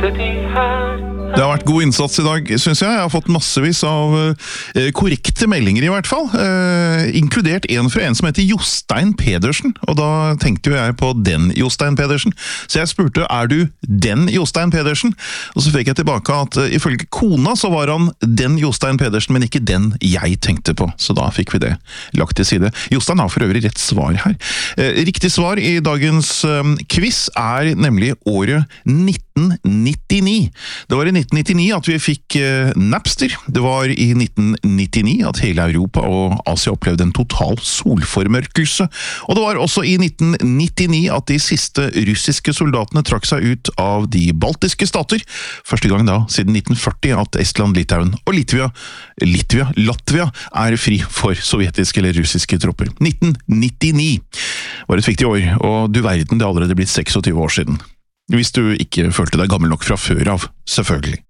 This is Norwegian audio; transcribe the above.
Det har vært god innsats i dag, synes jeg. Jeg har fått massevis av korrekte meldinger i hvert fall. Inkludert en fra en som heter Jostein Pedersen. Og da tenkte jo jeg på den Jostein Pedersen. Så jeg spurte, er du den Jostein Pedersen? Og så fikk jeg tilbake at ifølge kona så var han den Jostein Pedersen, men ikke den jeg tenkte på. Så da fikk vi det lagt til side. Jostein har for øvrig rett svar her. Riktig svar i dagens quiz er nemlig året 1999. Det var i 1999 at vi fikk Napster. Det var i 1999 at hele Europa og Asia opplevde en total solformørkelse. Og det var også i 1999 at de siste russiske soldatene trakk seg ut av de baltiske stater. Første gang da, siden 1940, at Estland, Litauen og Latvia er fri for sovjetiske eller russiske tropper. 1999 var et viktig år, og du verden, det er allerede blitt 26 år siden. Hvis du ikke følte deg gammel nok fra før av, selvfølgelig.